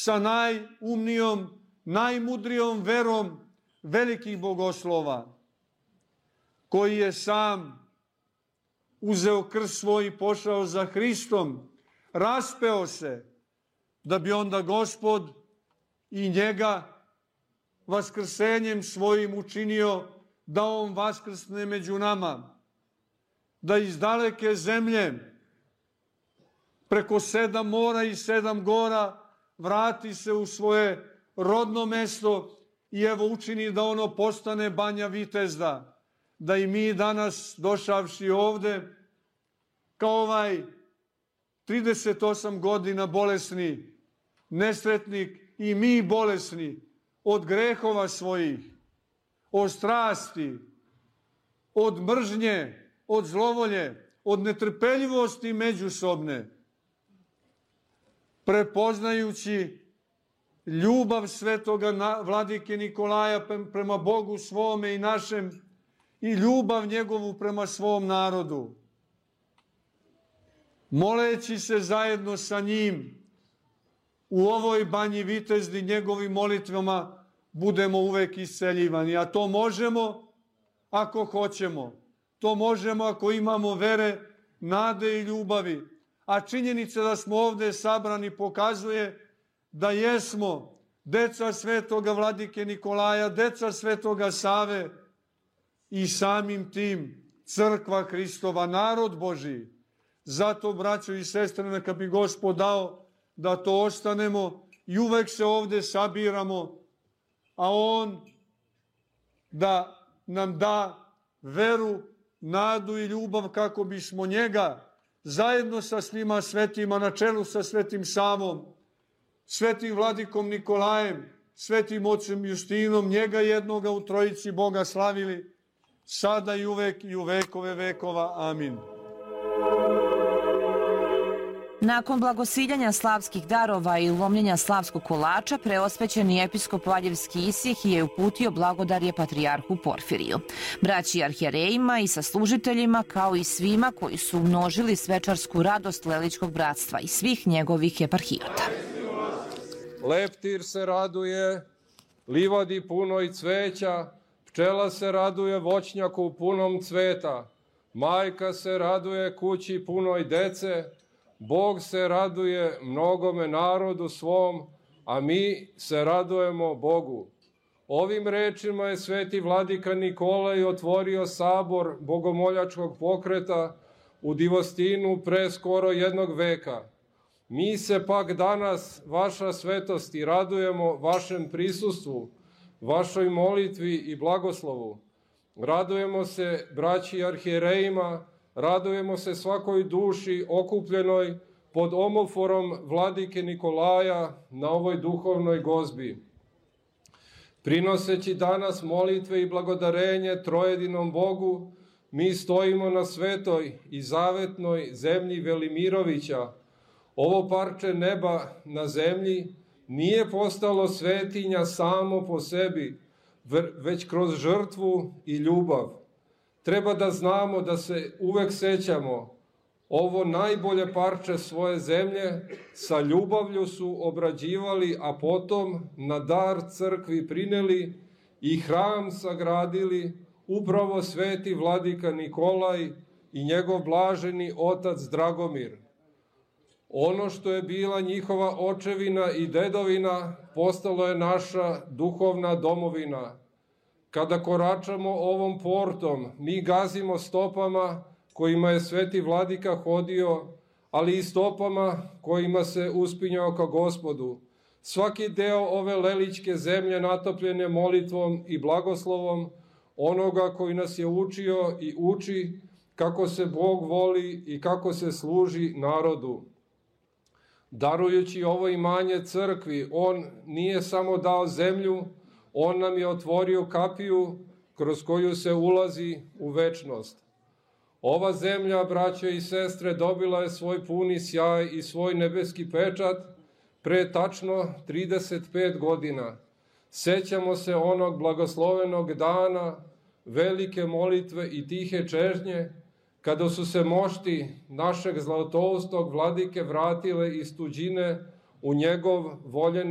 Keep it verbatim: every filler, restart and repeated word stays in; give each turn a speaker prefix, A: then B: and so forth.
A: sa najumnijom, najmudrijom verom velikih bogoslova, koji je sam uzeo krst svoj i pošao za Hristom, raspeo se, da bi onda Gospod i njega vaskrsenjem svojim učinio da on vaskrsne među nama, da iz daleke zemlje, preko sedam mora i sedam gora, vrati se u svoje rodno mesto i evo učini da ono postane Banja Vitezda, da i mi danas došavši ovde, kao ovaj trideset osam godina bolesni, nesretnik i mi bolesni od grehova svojih, od strasti, od mržnje, od zlovolje, od netrpeljivosti međusobne, prepoznajući ljubav svetoga vladike Nikolaja prema Bogu svome i našem i ljubav njegovu prema svom narodu, moleći se zajedno sa njim u ovoj Banji Vitezdi njegovim molitvama budemo uvek isceljivani. A to možemo ako hoćemo. To možemo ako imamo vere, nade i ljubavi. A činjenica da smo ovde sabrani pokazuje da jesmo deca svetoga vladike Nikolaja, deca svetoga Save i samim tim crkva Hristova, narod Božiji. Zato, braćo i sestre, neka bi Gospod dao da to ostanemo i uvek se ovde sabiramo, a On da nam da veru, nadu i ljubav kako bismo njega zajedno sa svima svetima, na čelu sa svetim Savom, svetim vladikom Nikolajem, svetim ocem Justinom, njega jednoga u trojici Boga slavili, sada i uvek i u vekove vekova. Amin.
B: Nakon blagosiljanja slavskih darova i lomljenja slavskog kolača, preosvećeni episkop Valjevski Isihije je uputio blagodarje patrijarhu Porfiriju, braći arhijerejima i saslužiteljima, kao i svima koji su umnožili svečarsku radost Leličkog bratstva i svih njegovih eparhijota.
C: Leptir se raduje, livadi punoj cveća, pčela se raduje voćnjaku punom cveta, majka se raduje kući punoj dece, Bog se raduje mnogome narodu svom, a mi se radujemo Bogu. Ovim rečima je sveti vladika Nikolaj otvorio sabor bogomoljačkog pokreta u Divostinu pre skoro jednog veka. Mi se pak danas, vaša svetosti, radujemo vašem prisustvu, vašoj molitvi i blagoslovu. Radujemo se braći arhijerejima, radujemo se svakoj duši okupljenoj pod omoforom vladike Nikolaja na ovoj duhovnoj gozbi. Prinoseći danas molitve i blagodarenje trojedinom Bogu, mi stojimo na svetoj i zavetnoj zemlji Velimirovića. Ovo parče neba na zemlji nije postalo svetinja samo po sebi, već kroz žrtvu i ljubav. Treba da znamo da se uvek sećamo, ovo najbolje parče svoje zemlje sa ljubavlju su obrađivali, a potom na dar crkvi prineli i hram sagradili upravo sveti vladika Nikolaj i njegov blaženi otac Dragomir. Ono što je bila njihova očevina i dedovina postalo je naša duhovna domovina. Kada koračamo ovom portom, mi gazimo stopama kojima je sveti vladika hodio, ali i stopama kojima se uspinjao ka Gospodu. Svaki deo ove leličke zemlje natopljen je molitvom i blagoslovom onoga koji nas je učio i uči kako se Bog voli i kako se služi narodu. Darujući ovo imanje crkvi, on nije samo dao zemlju, on nam je otvorio kapiju kroz koju se ulazi u večnost. Ova zemlja, braćo i sestre, dobila je svoj puni sjaj i svoj nebeski pečat pre tačno trideset pet godina. Sećamo se onog blagoslovenog dana, velike molitve i tihe čežnje, kada su se mošti našeg zlatoustog vladike vratile iz tuđine u njegov voljeni